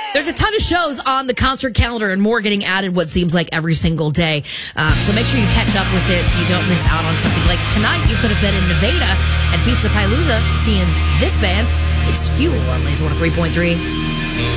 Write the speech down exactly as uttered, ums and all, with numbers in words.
There's a ton of shows on the concert calendar and more getting added what seems like every single day. Uh, so make sure you catch up with it so you don't miss out on something. Like tonight, you could have been in Nevada at Pizza Palooza seeing this band. It's Fuel on Laser one oh three point three.